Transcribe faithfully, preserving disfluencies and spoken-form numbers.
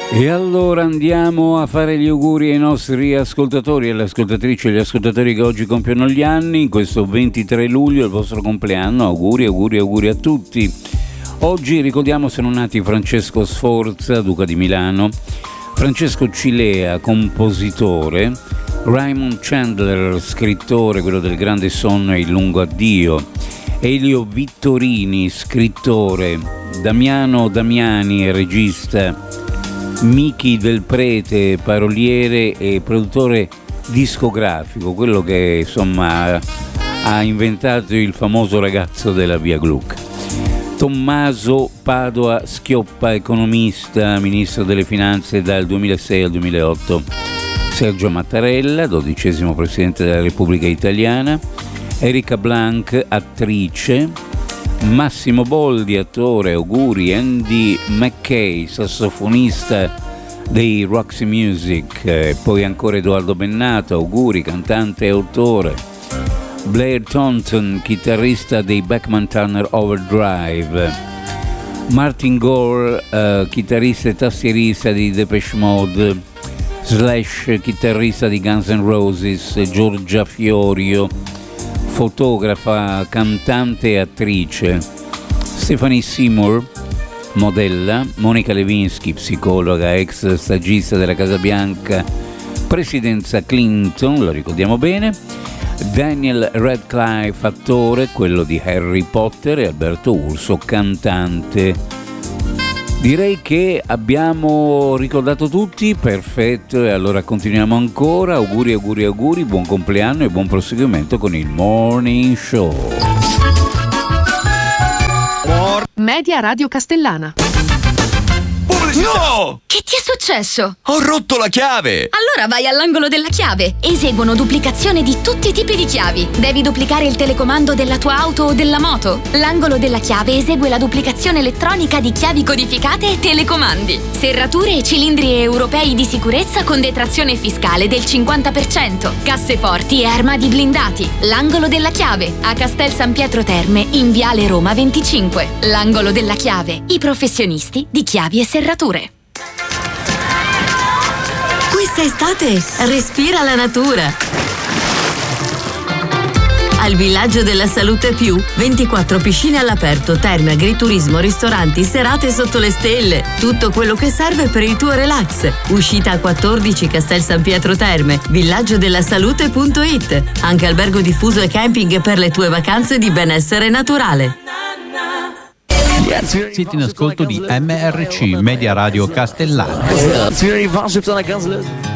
E allora andiamo a fare gli auguri ai nostri ascoltatori e alle ascoltatrici e agli ascoltatori che oggi compiono gli anni, in questo ventitré luglio, il vostro compleanno. Auguri, auguri, auguri a tutti. Oggi ricordiamo sono nati Francesco Sforza, duca di Milano, Francesco Cilea, compositore, Raymond Chandler, scrittore, quello del Grande Sonno e il Lungo Addio, Elio Vittorini, scrittore, Damiano Damiani, regista, Michi Del Prete, paroliere e produttore discografico, quello che insomma ha inventato il famoso ragazzo della via Gluck. Tommaso Padoa Schioppa, economista, ministro delle finanze dal duemilasei al duemilaotto. Sergio Mattarella, dodicesimo presidente della Repubblica Italiana. Erika Blanc, attrice. Massimo Boldi, attore, auguri. Andy McKay, sassofonista dei Roxy Music. E poi ancora Edoardo Bennato, auguri, cantante e autore. Blair Thornton, chitarrista dei Beckman Turner Overdrive. Martin Gore, uh, chitarrista e tastierista di Depeche Mode. Slash, chitarrista di Guns N' Roses. Giorgia Fiorio, fotografa, cantante e attrice. Stephanie Seymour, modella. Monica Lewinsky, psicologa, ex stagista della Casa Bianca, presidenza Clinton, lo ricordiamo bene. Daniel Radcliffe, attore, quello di Harry Potter, e Alberto Urso, cantante. Direi che abbiamo ricordato tutti, perfetto, e allora continuiamo ancora. Auguri, auguri, auguri, buon compleanno e buon proseguimento con il Morning Show. Media Radio Castellana. No! Che ti è successo? Ho rotto la chiave! Allora vai all'angolo della chiave. Eseguono duplicazione di tutti i tipi di chiavi. Devi duplicare il telecomando della tua auto o della moto? L'angolo della chiave esegue la duplicazione elettronica di chiavi codificate e telecomandi. Serrature e cilindri europei di sicurezza con detrazione fiscale del cinquanta per cento. Casseforti e armadi blindati. L'angolo della chiave a Castel San Pietro Terme in Viale Roma venticinque. L'angolo della chiave. I professionisti di chiavi e serrature. Questa estate respira la natura. Al Villaggio della Salute Più, ventiquattro piscine all'aperto, terme, agriturismo, ristoranti, serate sotto le stelle. Tutto quello che serve per il tuo relax. Uscita a quattordici Castel San Pietro Terme, villaggio della salute punto it. Anche albergo diffuso e camping per le tue vacanze di benessere naturale. Siete in ascolto di M R C Media Radio Castellana.